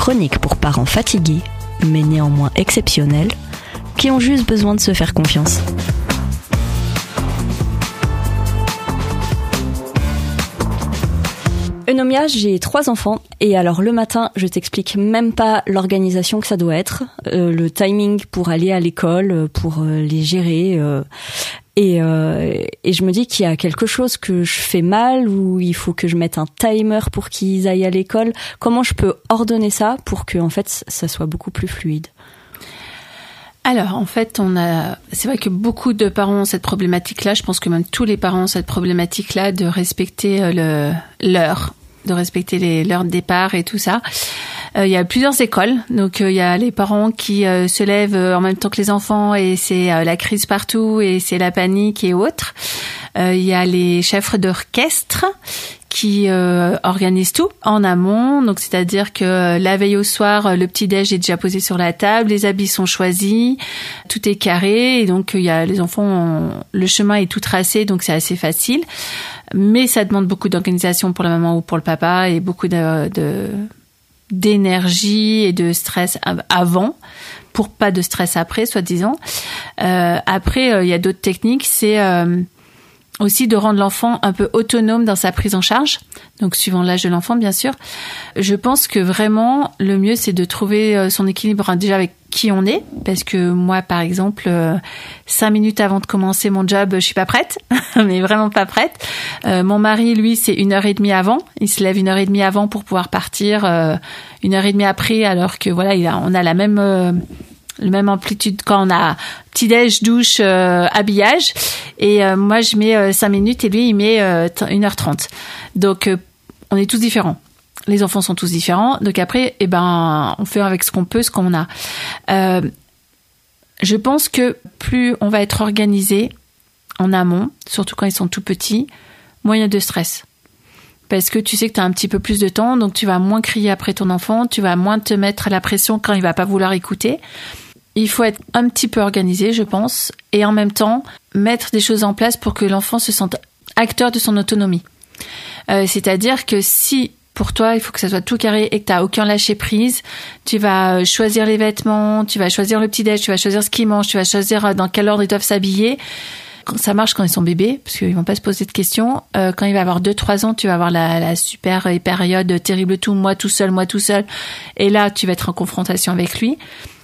chronique pour parents fatigués, mais néanmoins exceptionnels, qui ont juste besoin de se faire confiance. Eunomia, j'ai 3 enfants et alors le matin, je t'explique même pas l'organisation que ça doit être, le timing pour aller à l'école, pour les gérer et je me dis qu'il y a quelque chose que je fais mal ou il faut que je mette un timer pour qu'ils aillent à l'école. Comment je peux ordonner ça pour que en fait ça soit beaucoup plus fluide? Alors, en fait, c'est vrai que beaucoup de parents ont cette problématique-là. Je pense que même tous les parents ont cette problématique-là de respecter l'heure, de respecter l'heure de départ et tout ça. Il y a plusieurs écoles. Donc, il y a les parents qui se lèvent en même temps que les enfants et c'est la crise partout et c'est la panique et autres. Il y a les chefs d'orchestre qui organisent tout en amont, donc c'est-à-dire que la veille au soir, le petit-déj est déjà posé sur la table, les habits sont choisis, tout est carré, et donc il y a les enfants, le chemin est tout tracé, donc c'est assez facile. Mais ça demande beaucoup d'organisation pour la maman ou pour le papa et beaucoup d'énergie et de stress avant, pour pas de stress après, soi-disant. Après, il y a d'autres techniques, c'est aussi de rendre l'enfant un peu autonome dans sa prise en charge, donc suivant l'âge de l'enfant bien sûr. Je pense que vraiment le mieux c'est de trouver son équilibre déjà avec qui on est, parce que moi par exemple 5 minutes avant de commencer mon job je suis pas prête, mais vraiment pas prête. Mon mari lui c'est 1h30 avant, il se lève 1h30 avant pour pouvoir partir 1h30 après, alors que voilà on a la même amplitude quand on a petit-déj, douche, habillage. Et moi, je mets 5 minutes et lui, il met 1h30. Donc, on est tous différents. Les enfants sont tous différents. Donc après, on fait avec ce qu'on peut, ce qu'on a. Je pense que plus on va être organisé en amont, surtout quand ils sont tout petits, moins il y a de stress. Parce que tu sais que tu as un petit peu plus de temps, donc tu vas moins crier après ton enfant, tu vas moins te mettre la pression quand il va pas vouloir écouter. Il faut être un petit peu organisé, je pense, et en même temps, mettre des choses en place pour que l'enfant se sente acteur de son autonomie. C'est-à-dire que si, pour toi, il faut que ça soit tout carré et que tu n'as aucun lâcher-prise, tu vas choisir les vêtements, tu vas choisir le petit-déj, tu vas choisir ce qu'ils mangent, tu vas choisir dans quel ordre ils doivent s'habiller. Ça marche quand ils sont bébés, parce qu'ils vont pas se poser de questions. Quand il va avoir 2-3 ans, tu vas avoir la super période terrible tout, moi tout seul. Et là, tu vas être en confrontation avec lui.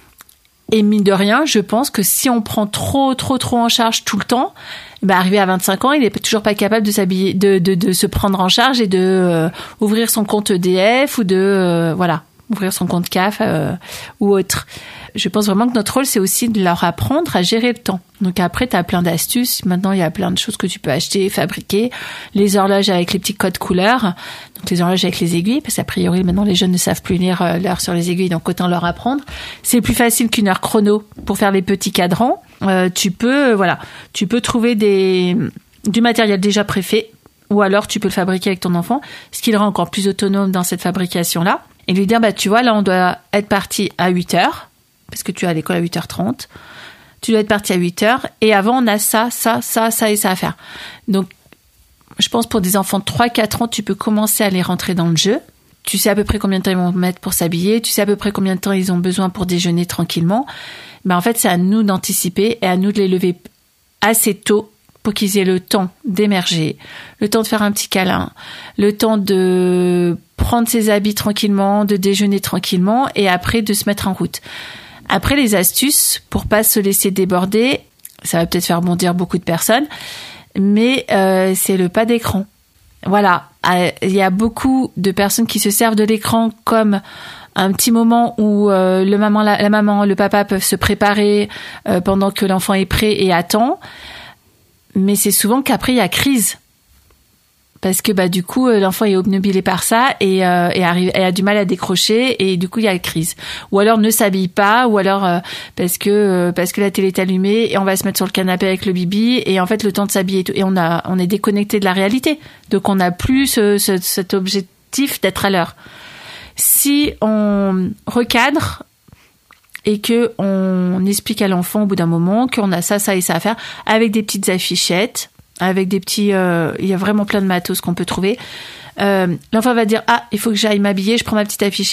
Et mine de rien, je pense que si on prend trop en charge tout le temps, arrivé à 25 ans, il est toujours pas capable de s'habiller, de se prendre en charge et de ouvrir son compte EDF ou ouvrir son compte CAF ou autre. Je pense vraiment que notre rôle, c'est aussi de leur apprendre à gérer le temps. Donc après, tu as plein d'astuces. Maintenant, il y a plein de choses que tu peux acheter, fabriquer. Les horloges avec les petits codes couleurs. Donc les horloges avec les aiguilles, parce qu'a priori, maintenant, les jeunes ne savent plus lire l'heure sur les aiguilles, donc autant leur apprendre. C'est plus facile qu'une heure chrono pour faire les petits cadrans. Tu peux trouver du matériel déjà préfet, ou alors tu peux le fabriquer avec ton enfant, ce qui le rend encore plus autonome dans cette fabrication-là. Et lui dire, tu vois, là, on doit être parti à 8h, parce que tu es à l'école à 8h30. Tu dois être parti à 8h. Et avant, on a ça et ça à faire. Donc, je pense pour des enfants de 3-4 ans, tu peux commencer à les rentrer dans le jeu. Tu sais à peu près combien de temps ils vont mettre pour s'habiller. Tu sais à peu près combien de temps ils ont besoin pour déjeuner tranquillement. En fait, c'est à nous d'anticiper et à nous de les lever assez tôt pour qu'ils aient le temps d'émerger, le temps de faire un petit câlin, le temps de prendre ses habits tranquillement, de déjeuner tranquillement et après de se mettre en route. Après, les astuces pour pas se laisser déborder, ça va peut-être faire bondir beaucoup de personnes, mais c'est le pas d'écran. Voilà, il y a beaucoup de personnes qui se servent de l'écran comme un petit moment où la maman, le papa peuvent se préparer pendant que l'enfant est prêt et attend. Mais c'est souvent qu'après il y a crise. Parce que du coup l'enfant est obnubilé par ça et a du mal à décrocher et du coup il y a crise. Ou alors ne s'habille pas, ou alors parce que la télé est allumée et on va se mettre sur le canapé avec le bibi et en fait le temps de s'habiller et on est déconnecté de la réalité. Donc on n'a plus cet objectif d'être à l'heure. Si on recadre et que on explique à l'enfant au bout d'un moment qu'on a ça et ça à faire avec des petites affichettes, avec des petits, il y a vraiment plein de matos qu'on peut trouver. L'enfant va dire il faut que j'aille m'habiller, je prends ma petite affichette.